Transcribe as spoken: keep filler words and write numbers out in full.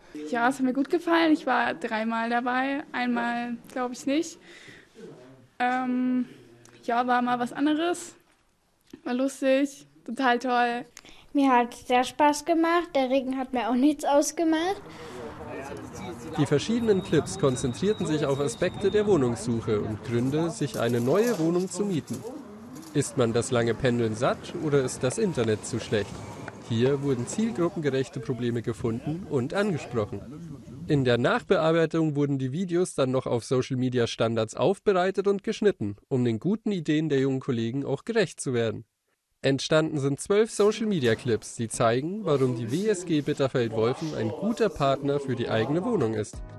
Ja, es hat mir gut gefallen. Ich war dreimal dabei, einmal glaube ich nicht. Ähm, ja, war mal was anderes. War lustig, total toll. Mir hat es sehr Spaß gemacht. Der Regen hat mir auch nichts ausgemacht. Die verschiedenen Clips konzentrierten sich auf Aspekte der Wohnungssuche und Gründe, sich eine neue Wohnung zu mieten. Ist man das lange Pendeln satt oder ist das Internet zu schlecht? Hier wurden zielgruppengerechte Probleme gefunden und angesprochen. In der Nachbearbeitung wurden die Videos dann noch auf Social-Media-Standards aufbereitet und geschnitten, um den guten Ideen der jungen Kollegen auch gerecht zu werden. Entstanden sind zwölf Social-Media-Clips, die zeigen, warum die W S G Bitterfeld-Wolfen ein guter Partner für die eigene Wohnung ist.